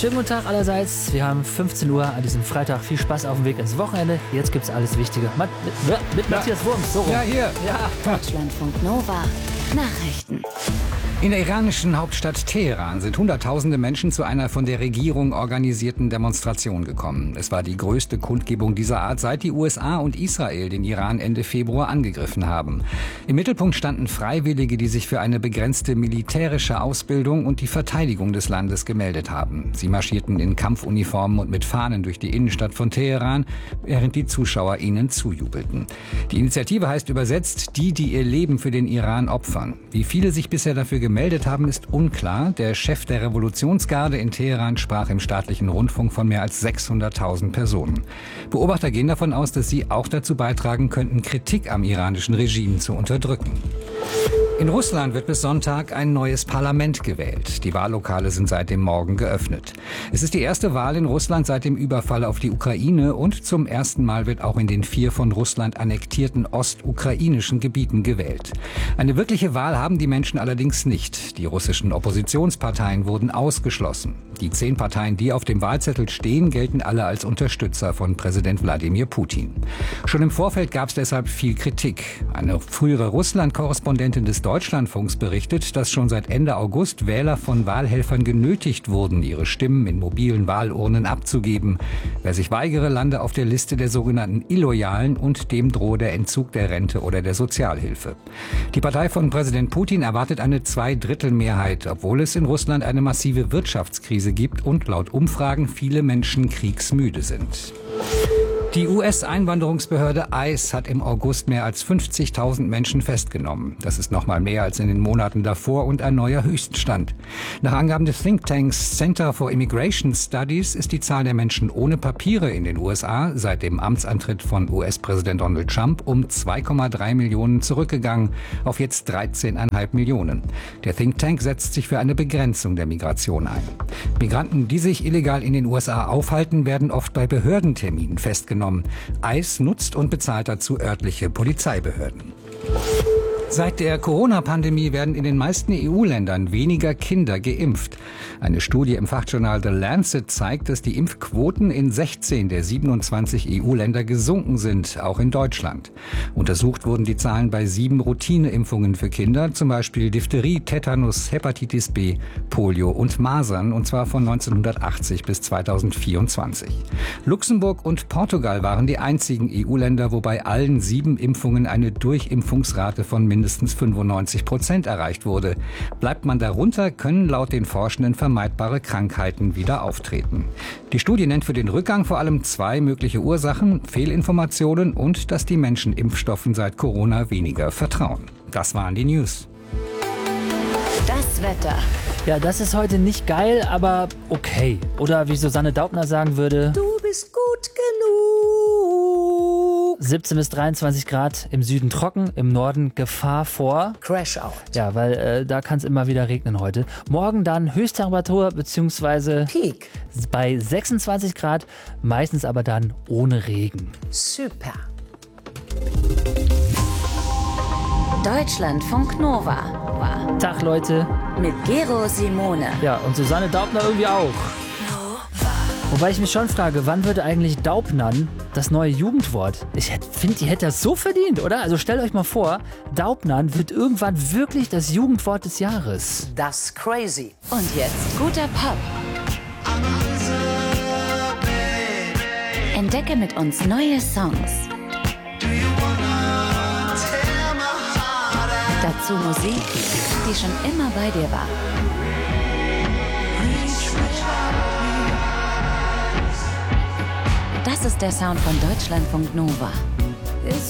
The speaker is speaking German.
Schönen guten Tag allerseits. Wir haben 15 Uhr an diesem Freitag. Viel Spaß auf dem Weg ins Wochenende. Jetzt gibt's alles Wichtige. Mit Matthias Wurms. So rum. Ja, hier. Ja. Deutschlandfunk Nova. Nachrichten. In der iranischen Hauptstadt Teheran sind Hunderttausende Menschen zu einer von der Regierung organisierten Demonstration gekommen. Es war die größte Kundgebung dieser Art, seit die USA und Israel den Iran Ende Februar angegriffen haben. Im Mittelpunkt standen Freiwillige, die sich für eine begrenzte militärische Ausbildung und die Verteidigung des Landes gemeldet haben. Sie marschierten in Kampfuniformen und mit Fahnen durch die Innenstadt von Teheran, während die Zuschauer ihnen zujubelten. Die Initiative heißt übersetzt, die ihr Leben für den Iran opfern. Wie viele sich bisher dafür gemeldet haben, ist unklar. Der Chef der Revolutionsgarde in Teheran sprach im staatlichen Rundfunk von mehr als 600.000 Personen. Beobachter gehen davon aus, dass sie auch dazu beitragen könnten, Kritik am iranischen Regime zu unterdrücken. In Russland wird bis Sonntag ein neues Parlament gewählt. Die Wahllokale sind seit dem Morgen geöffnet. Es ist die erste Wahl in Russland seit dem Überfall auf die Ukraine und zum ersten Mal wird auch in den 4 von Russland annektierten ostukrainischen Gebieten gewählt. Eine wirkliche Wahl haben die Menschen allerdings nicht. Die russischen Oppositionsparteien wurden ausgeschlossen. Die 10 Parteien, die auf dem Wahlzettel stehen, gelten alle als Unterstützer von Präsident Wladimir Putin. Schon im Vorfeld gab es deshalb viel Kritik. Eine frühere Russland-Korrespondentin des Deutschlandfunks berichtet, dass schon seit Ende August Wähler von Wahlhelfern genötigt wurden, ihre Stimmen in mobilen Wahlurnen abzugeben. Wer sich weigere, lande auf der Liste der sogenannten Illoyalen und dem drohe der Entzug der Rente oder der Sozialhilfe. Die Partei von Präsident Putin erwartet eine 2/3-Mehrheit, obwohl es in Russland eine massive Wirtschaftskrise gibt und laut Umfragen viele Menschen kriegsmüde sind. Die US-Einwanderungsbehörde ICE hat im August mehr als 50.000 Menschen festgenommen. Das ist nochmal mehr als in den Monaten davor und ein neuer Höchststand. Nach Angaben des Thinktanks Center for Immigration Studies ist die Zahl der Menschen ohne Papiere in den USA seit dem Amtsantritt von US-Präsident Donald Trump um 2,3 Millionen zurückgegangen auf jetzt 13,5 Millionen. Der Think Tank setzt sich für eine Begrenzung der Migration ein. Migranten, die sich illegal in den USA aufhalten, werden oft bei Behördenterminen festgenommen. ICE nutzt und bezahlt dazu örtliche Polizeibehörden. Seit der Corona-Pandemie werden in den meisten EU-Ländern weniger Kinder geimpft. Eine Studie im Fachjournal The Lancet zeigt, dass die Impfquoten in 16 der 27 EU-Länder gesunken sind, auch in Deutschland. Untersucht wurden die Zahlen bei 7 Routineimpfungen für Kinder, zum Beispiel Diphtherie, Tetanus, Hepatitis B, Polio und Masern, und zwar von 1980 bis 2024. Luxemburg und Portugal waren die einzigen EU-Länder, wo bei allen 7 Impfungen eine Durchimpfungsrate von mindestens 95% erreicht wurde. Bleibt man darunter, können laut den Forschenden vermeidbare Krankheiten wieder auftreten. Die Studie nennt für den Rückgang vor allem 2 mögliche Ursachen: Fehlinformationen und dass die Menschen Impfstoffen seit Corona weniger vertrauen. Das waren die News. Das Wetter. Ja, das ist heute nicht geil, aber okay. Oder wie Susanne Daubner sagen würde: Du bist gut genug. 17 bis 23 Grad, im Süden trocken, im Norden Gefahr vor Crash-Out. Ja, weil da kann es immer wieder regnen heute. Morgen dann Höchsttemperatur bzw. Peak. bei 26 Grad, meistens aber dann ohne Regen. Super. Deutschlandfunk Nova. Tag, Leute. Mit Gero Simone. Ja, und Susanne Daubner irgendwie auch. Wobei ich mich schon frage, wann wird eigentlich Daubnern das neue Jugendwort? Ich finde, die hätte das so verdient, oder? Also stellt euch mal vor, Daubnern wird irgendwann wirklich das Jugendwort des Jahres. Das crazy. Und jetzt guter Pop. Entdecke mit uns neue Songs. Dazu Musik, die schon immer bei dir war. Das ist der Sound von Deutschlandfunk Nova.